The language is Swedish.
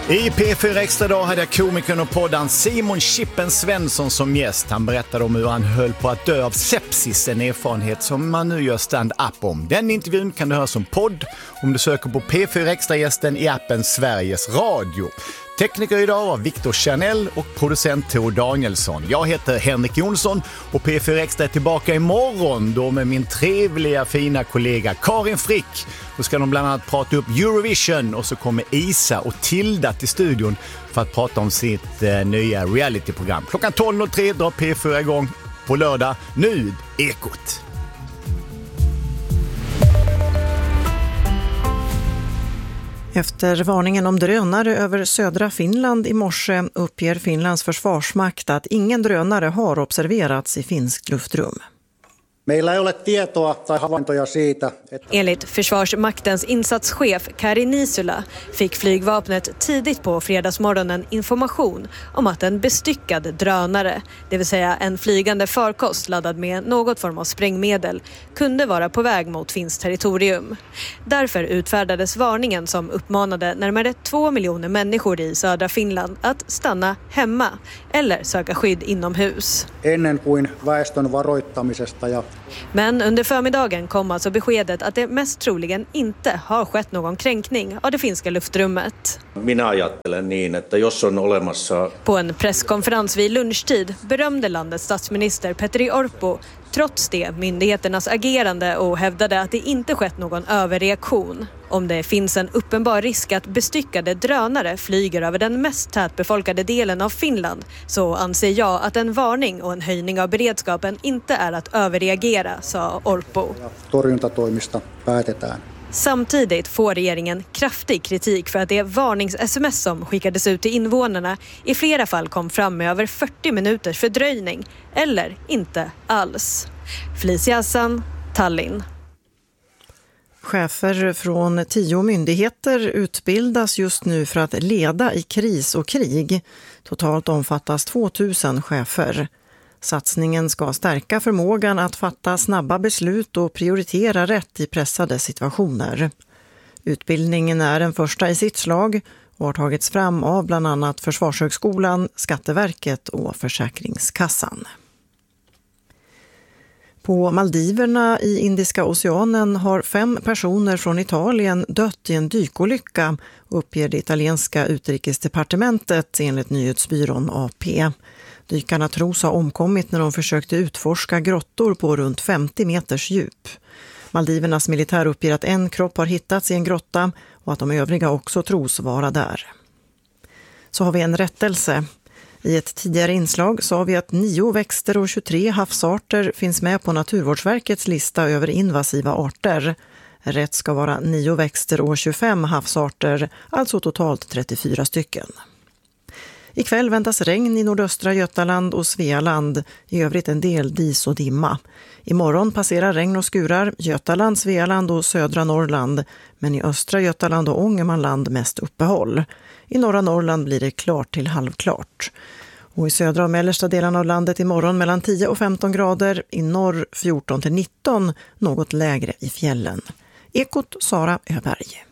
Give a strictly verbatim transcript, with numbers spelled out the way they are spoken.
I P fyra Extra dag hade jag komikern och poddan Simon Chippen Svensson som gäst. Han berättade om hur han höll på att dö av sepsis, en erfarenhet som man nu gör stand-up om. Den intervjun kan du höra som podd om du söker på P fyra Extra-gästen i appen Sveriges Radio. Tekniker idag var Victor Chanel och producent Tor Danielsson. Jag heter Henrik Jonsson och P fyra Extra är tillbaka imorgon då med min trevliga fina kollega Karin Frick. Då ska de bland annat prata upp Eurovision och så kommer Isa och Tilda till studion för att prata om sitt eh, nya realityprogram. Klockan tolv noll tre drar P fyra igång på lördag. Nu Ekot. Efter varningen om drönare över södra Finland i morse uppger Finlands försvarsmakt att ingen drönare har observerats i finskt luftrum. Meillä ei ole tietoa tai havaintoja siitä, että... Enligt Försvarsmaktens insatschef Kari Nisula fick flygvapnet tidigt på fredagsmorgonen information om att en bestyckad drönare, det vill säga en flygande farkost laddad med något form av sprängmedel, kunde vara på väg mot finskt territorium. Därför utfärdades varningen som uppmanade närmare två miljoner människor i södra Finland att stanna hemma eller söka skydd inomhus. Ennen kuin väestön varoittamisesta ja... Men under förmiddagen kom alltså beskedet att det mest troligen inte har skett någon kränkning av det finska luftrummet. Minä ajattelen niin, että jos on olemassa... På en presskonferens vid lunchtid berömde landets statsminister Petteri Orpo trots det myndigheternas agerande och hävdade att det inte skett någon överreaktion. Om det finns en uppenbar risk att bestyckade drönare flyger över den mest tätbefolkade delen av Finland så anser jag att en varning och en höjning av beredskapen inte är att överreagera, sa Orpo. Torjuntatoimista päätetään. Samtidigt får regeringen kraftig kritik för att det varnings-sms som skickades ut till invånarna i flera fall kom fram med över fyrtio minuters fördröjning eller inte alls. Felicia Hassan, Tallinn. Chefer från tio myndigheter utbildas just nu för att leda i kris och krig. Totalt omfattas tvåtusen chefer. Satsningen ska stärka förmågan att fatta snabba beslut och prioritera rätt i pressade situationer. Utbildningen är den första i sitt slag och har tagits fram av bland annat Försvarshögskolan, Skatteverket och Försäkringskassan. På Maldiverna i Indiska oceanen har fem personer från Italien dött i en dykolycka, uppger det italienska utrikesdepartementet enligt nyhetsbyrån A P. Dykarna tros ha omkommit när de försökte utforska grottor på runt femtio meters djup. Maldivernas militär uppger att en kropp har hittats i en grotta och att de övriga också tros vara där. Så har vi en rättelse. I ett tidigare inslag sa vi att nio växter och tjugotre havsarter finns med på Naturvårdsverkets lista över invasiva arter. Rätt ska vara nio växter och tjugofem havsarter, alltså totalt trettiofyra stycken. Ikväll väntas regn i nordöstra Götaland och Svealand, i övrigt en del dis och dimma. Imorgon passerar regn och skurar Götaland, Svealand och södra Norrland, men i östra Götaland och Ångermanland mest uppehåll. I norra Norrland blir det klart till halvklart. Och i södra och mellersta delen av landet imorgon mellan tio och femton grader, i norr fjorton till nitton, något lägre i fjällen. Ekot Sara Öberg.